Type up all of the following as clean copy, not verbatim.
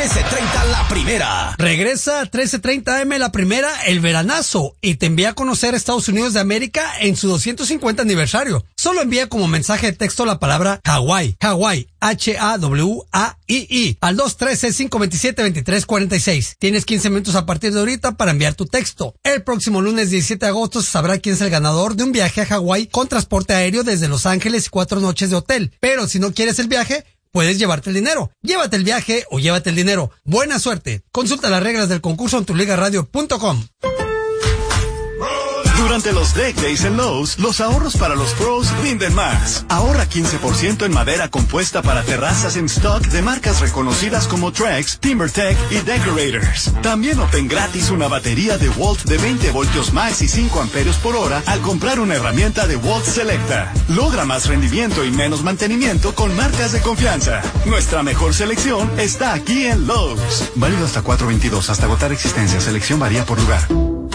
13:30 La Primera. Regresa a 13:30 AM La Primera, el veranazo, y te envía a conocer Estados Unidos de América en su 250 aniversario. Solo envía como mensaje de texto la palabra Hawái, Hawái, HAWAII, al 213-527-2346. Tienes 15 minutos a partir de ahorita para enviar tu texto. El próximo lunes 17 de agosto se sabrá quién es el ganador de un viaje a Hawái con transporte aéreo desde Los Ángeles y 4 noches de hotel. Pero si no quieres el viaje, puedes llevarte el dinero. Llévate el viaje o llévate el dinero. Buena suerte. Consulta las reglas del concurso en tuligaradio.com. Durante los Deck Days en Lowe's, los ahorros para los pros rinden más. Ahorra 15% en madera compuesta para terrazas en stock de marcas reconocidas como Trex, TimberTech y Decorators. También obtén gratis una batería de Walt de 20 voltios más y 5 amperios por hora al comprar una herramienta de Walt Selecta. Logra más rendimiento y menos mantenimiento con marcas de confianza. Nuestra mejor selección está aquí en Lowe's. Válido hasta 4/22, hasta agotar existencia. Selección varía por lugar.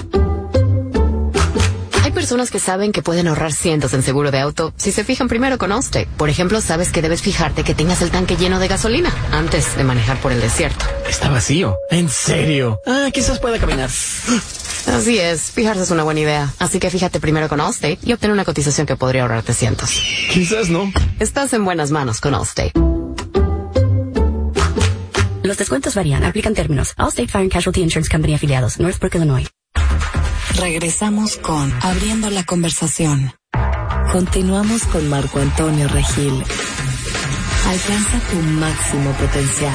Hay personas que saben que pueden ahorrar cientos en seguro de auto si se fijan primero con Allstate. Por ejemplo, sabes que debes fijarte que tengas el tanque lleno de gasolina antes de manejar por el desierto. Está vacío. ¿En serio? Quizás pueda caminar. Así es, fijarse es una buena idea. Así que fíjate primero con Allstate y obtén una cotización que podría ahorrarte cientos. Quizás no. Estás en buenas manos con Allstate. Los descuentos varían. Aplican términos. Allstate Fire and Casualty Insurance Company afiliados. Northbrook, Illinois. Regresamos con Abriendo la Conversación. Continuamos con Marco Antonio Regil. Alcanza tu máximo potencial.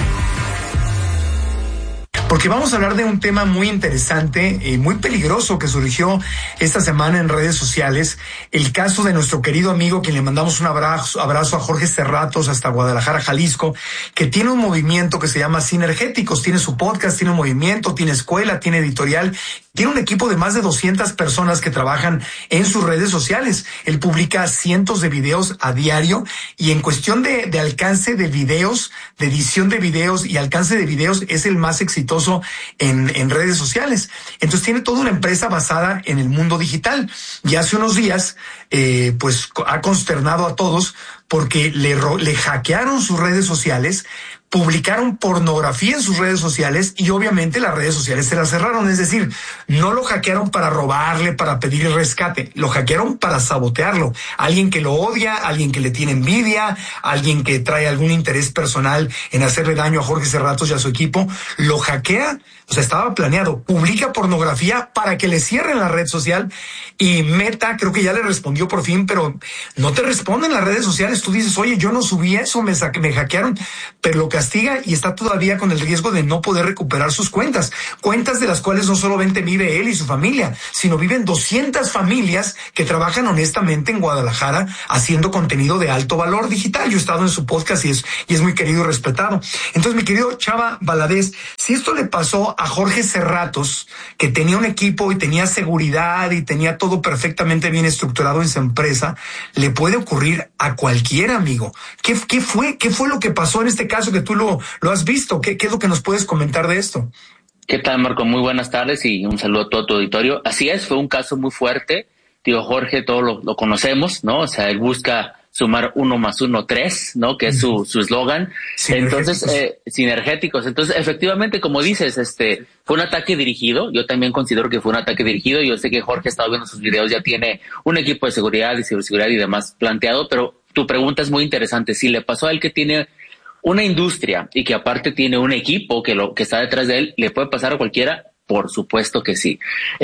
Porque vamos a hablar de un tema muy interesante y muy peligroso que surgió esta semana en redes sociales. El caso de nuestro querido amigo, quien le mandamos un abrazo a Jorge Cerratos hasta Guadalajara, Jalisco, que tiene un movimiento que se llama Sinergéticos. Tiene su podcast, tiene un movimiento, tiene escuela, tiene editorial. Tiene un equipo de más de 200 personas que trabajan en sus redes sociales. Él publica cientos de videos a diario y en cuestión de alcance de videos, de edición de videos y alcance de videos, es el más exitoso en redes sociales. Entonces tiene toda una empresa basada en el mundo digital. Y hace unos días, pues ha consternado a todos porque le hackearon sus redes sociales, publicaron pornografía en sus redes sociales y obviamente las redes sociales se las cerraron. Es decir, no lo hackearon para robarle, para pedir el rescate, lo hackearon para sabotearlo. Alguien que lo odia, alguien que le tiene envidia, alguien que trae algún interés personal en hacerle daño a Jorge Cerratos y a su equipo, lo hackea. O sea, estaba planeado, publica pornografía para que le cierren la red social y Meta creo que ya le respondió por fin, pero no te responden las redes sociales. Tú dices, oye, yo no subí eso, me hackearon, pero lo castiga y está todavía con el riesgo de no poder recuperar sus cuentas de las cuales no solamente vive él y su familia, sino viven 200 familias que trabajan honestamente en Guadalajara haciendo contenido de alto valor digital. Yo he estado en su podcast y es muy querido y respetado. Entonces, mi querido Chava Valadez, si esto le pasó a Jorge Cerratos, que tenía un equipo y tenía seguridad y tenía todo perfectamente bien estructurado en su empresa, le puede ocurrir a cualquier amigo. ¿Qué fue lo que pasó en este caso que tú lo has visto? ¿Qué es lo que nos puedes comentar de esto? ¿Qué tal, Marco? Muy buenas tardes y un saludo a todo tu auditorio. Así es, fue un caso muy fuerte. Tío Jorge, todos lo conocemos, ¿no? O sea, él busca sumar 1 + 1 = 3, ¿no? Que es su eslogan. Entonces, sinergéticos. Entonces, efectivamente, como dices, fue un ataque dirigido. Yo también considero que fue un ataque dirigido. Yo sé que Jorge ha estado viendo sus videos, ya tiene un equipo de seguridad y ciberseguridad y demás planteado, pero tu pregunta es muy interesante. Si le pasó a él que tiene una industria y que aparte tiene un equipo que está detrás de él, ¿le puede pasar a cualquiera? Por supuesto que sí.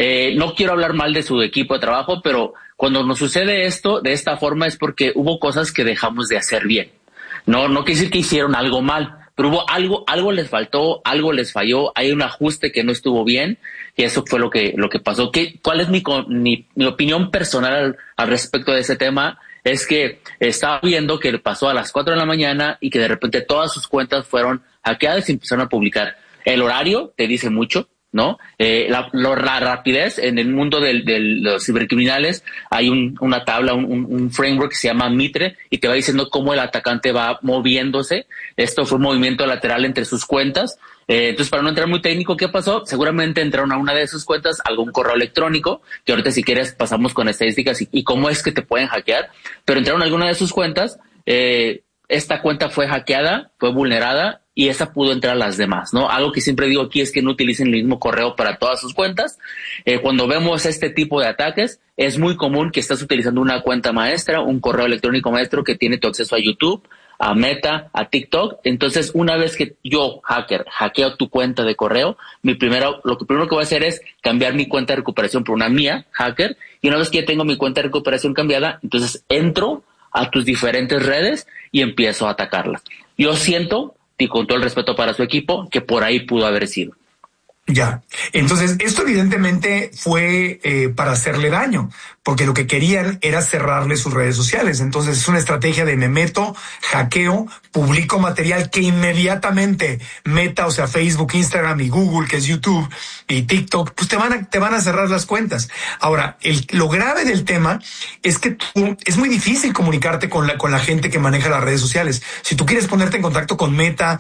No quiero hablar mal de su equipo de trabajo, pero cuando nos sucede esto de esta forma es porque hubo cosas que dejamos de hacer bien. No quiere decir que hicieron algo mal, pero hubo algo les faltó, algo les falló, hay un ajuste que no estuvo bien y eso fue lo que pasó. ¿Cuál es mi opinión personal al respecto de ese tema? Es que estaba viendo que pasó a las 4 de la mañana y que de repente todas sus cuentas fueron hackeadas y empezaron a publicar. El horario te dice mucho, ¿no? La rapidez en el mundo de los cibercriminales, hay una tabla, un framework que se llama Mitre y te va diciendo cómo el atacante va moviéndose. Esto fue un movimiento lateral entre sus cuentas. Entonces, para no entrar muy técnico, ¿qué pasó? Seguramente entraron a una de sus cuentas, algún correo electrónico, que ahorita si quieres pasamos con estadísticas y cómo es que te pueden hackear, pero entraron a alguna de sus cuentas, esta cuenta fue hackeada, fue vulnerada y esa pudo entrar a las demás, ¿no? Algo que siempre digo aquí es que no utilicen el mismo correo para todas sus cuentas. Cuando vemos este tipo de ataques, es muy común que estás utilizando una cuenta maestra, un correo electrónico maestro que tiene tu acceso a YouTube, a Meta, a TikTok. Entonces, una vez que yo, hacker, hackeo tu cuenta de correo, lo primero que voy a hacer es cambiar mi cuenta de recuperación por una mía, hacker, y una vez que ya tengo mi cuenta de recuperación cambiada, entonces entro a tus diferentes redes y empiezo a atacarlas. Yo siento, y con todo el respeto para su equipo, que por ahí pudo haber sido. Ya, entonces esto evidentemente fue para hacerle daño, porque lo que querían era cerrarle sus redes sociales. Entonces es una estrategia de me meto, hackeo, publico material que inmediatamente Meta, o sea, Facebook, Instagram y Google, que es YouTube, y TikTok, pues te van a cerrar las cuentas. Ahora, lo grave del tema es que es muy difícil comunicarte con la gente que maneja las redes sociales. Si tú quieres ponerte en contacto con Meta,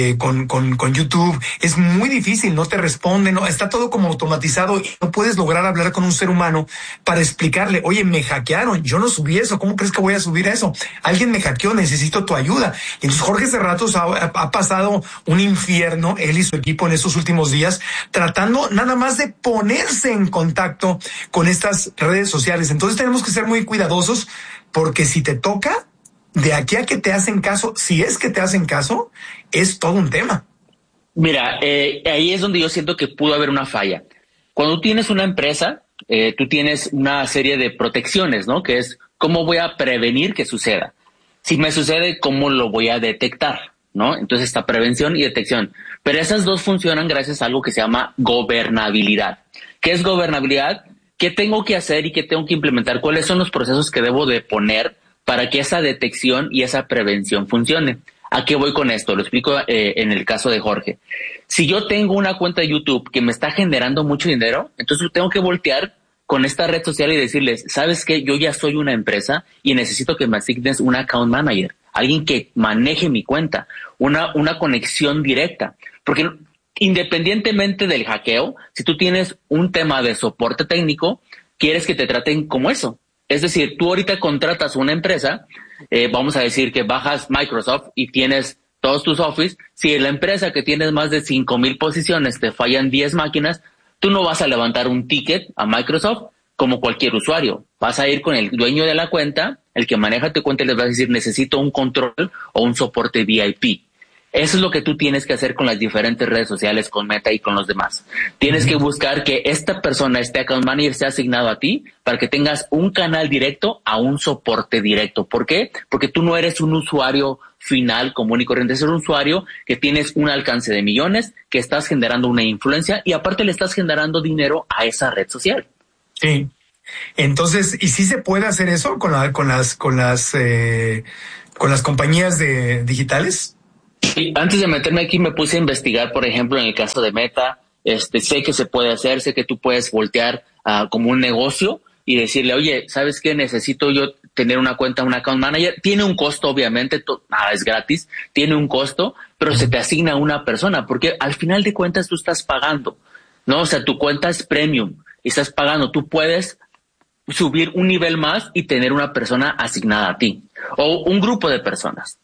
con YouTube, es muy difícil, no te responden, no, está todo como automatizado y no puedes lograr hablar con un ser humano para explicarle, oye, me hackearon, yo no subí eso, ¿cómo crees que voy a subir eso? Alguien me hackeó, necesito tu ayuda. Y entonces Jorge Serratos ha pasado un infierno, él y su equipo en estos últimos días, tratando nada más de ponerse en contacto con estas redes sociales. Entonces tenemos que ser muy cuidadosos, porque si te toca, de aquí a que te hacen caso, si es que te hacen caso, es todo un tema. Mira, ahí es donde yo siento que pudo haber una falla. Cuando tienes una empresa, tú tienes una serie de protecciones, ¿no? Que es cómo voy a prevenir que suceda. Si me sucede, ¿cómo lo voy a detectar? ¿No? Entonces está prevención y detección. Pero esas dos funcionan gracias a algo que se llama gobernabilidad. ¿Qué es gobernabilidad? ¿Qué tengo que hacer y qué tengo que implementar? ¿Cuáles son los procesos que debo de poner para que esa detección y esa prevención funcione? ¿A qué voy con esto? Lo explico en el caso de Jorge. Si yo tengo una cuenta de YouTube que me está generando mucho dinero, entonces tengo que voltear con esta red social y decirles, ¿sabes qué? Yo ya soy una empresa y necesito que me asignes un account manager, alguien que maneje mi cuenta, una conexión directa. Porque independientemente del hackeo, si tú tienes un tema de soporte técnico, quieres que te traten como eso. Es decir, tú ahorita contratas una empresa, vamos a decir que bajas Microsoft y tienes todos tus Office. Si en la empresa que tienes más de 5,000 posiciones te fallan 10 máquinas, tú no vas a levantar un ticket a Microsoft como cualquier usuario. Vas a ir con el dueño de la cuenta, el que maneja tu cuenta, y les vas a decir, necesito un control o un soporte VIP. Eso es lo que tú tienes que hacer con las diferentes redes sociales, con Meta y con los demás. Tienes que buscar que esta persona, este account manager, sea asignado a ti para que tengas un canal directo a un soporte directo. ¿Por qué? Porque tú no eres un usuario final común y corriente, es un usuario que tienes un alcance de millones, que estás generando una influencia y aparte le estás generando dinero a esa red social. Sí. Entonces, ¿y si se puede hacer eso con las compañías digitales? Sí, antes de meterme aquí me puse a investigar, por ejemplo, en el caso de Meta, sé que se puede hacer, sé que tú puedes voltear como un negocio y decirle, oye, ¿sabes qué? Necesito yo tener una cuenta, un account manager. Tiene un costo, obviamente, nada es gratis, tiene un costo, pero se te asigna a una persona, porque al final de cuentas tú estás pagando, ¿no? O sea, tu cuenta es premium, estás pagando, tú puedes subir un nivel más y tener una persona asignada a ti, o un grupo de personas.